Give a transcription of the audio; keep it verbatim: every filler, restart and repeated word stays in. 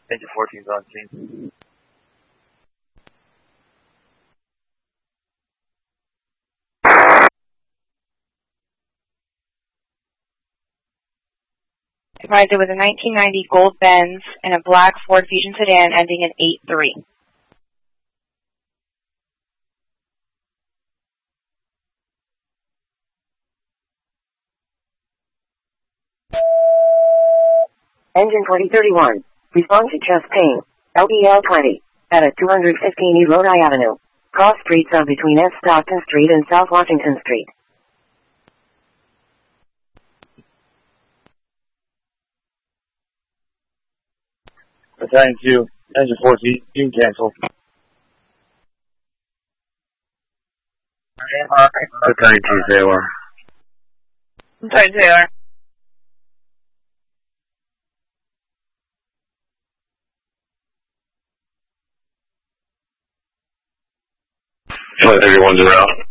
Engine fourteen's on scene. Advised it was a nineteen ninety gold Benz and a black Ford Fusion sedan ending in eight three. Engine twenty thirty-one. Respond to chest pain. L B L twenty. At a two fifteen East Lodi Avenue. Cross streets are between S. Stockton Street and South Washington Street. Battalion two, engine fourteen, you can cancel. Battalion two, Taylor. I'm sorry, Taylor. Everyone's around.